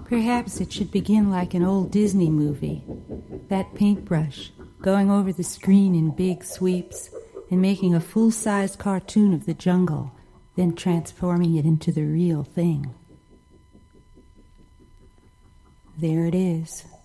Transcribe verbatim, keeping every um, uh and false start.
Perhaps it should begin like an old Disney movie. That paintbrush, going over the screen in big sweeps and making a full-sized cartoon of the jungle, then transforming it into the real thing. There it is.